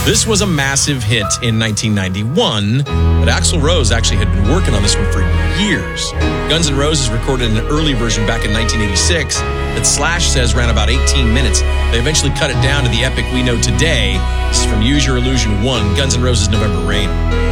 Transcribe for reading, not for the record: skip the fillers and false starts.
This was a massive hit in 1991, but Axl Rose actually had been working on this one for years. Guns N' Roses recorded an early version back in 1986 that Slash says ran about 18 minutes. They eventually cut it down to the epic we know today. This is from Use Your Illusion 1, Guns N' Roses' November Rain.